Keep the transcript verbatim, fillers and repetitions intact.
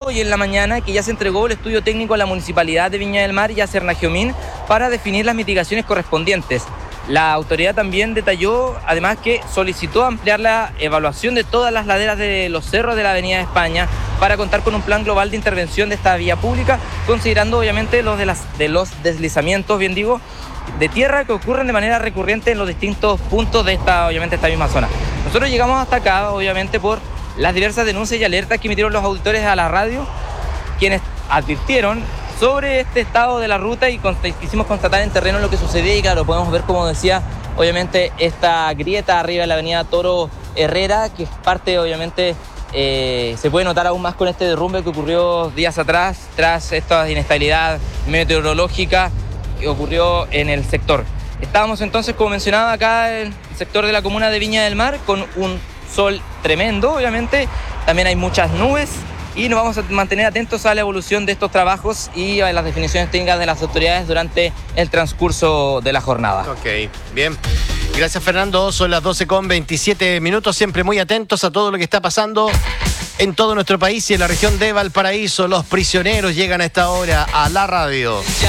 hoy en la mañana que ya se entregó el estudio técnico a la Municipalidad de Viña del Mar y a Cernagiomín para definir las mitigaciones correspondientes. La autoridad también detalló, además, que solicitó ampliar la evaluación de todas las laderas de los cerros de la Avenida de España para contar con un plan global de intervención de esta vía pública, considerando obviamente los de, las, de los deslizamientos, bien digo, de tierra que ocurren de manera recurrente en los distintos puntos de esta, obviamente, esta misma zona. Nosotros llegamos hasta acá, obviamente, por las diversas denuncias y alertas que emitieron los auditores a la radio, quienes advirtieron sobre este estado de la ruta y const- quisimos constatar en terreno lo que sucedía y claro, podemos ver, como decía, obviamente esta grieta arriba de la avenida Toro Herrera, que es parte, obviamente, eh, se puede notar aún más con este derrumbe que ocurrió días atrás, tras esta inestabilidad meteorológica que ocurrió en el sector. Estábamos entonces, como mencionaba, acá en el sector de la comuna de Viña del Mar, con un sol tremendo, obviamente, también hay muchas nubes, y nos vamos a mantener atentos a la evolución de estos trabajos y a las definiciones técnicas de las autoridades durante el transcurso de la jornada. Ok, bien. Gracias, Fernando. Son las doce con veintisiete minutos. Siempre muy atentos a todo lo que está pasando en todo nuestro país y en la región de Valparaíso. Los prisioneros llegan a esta hora a la radio.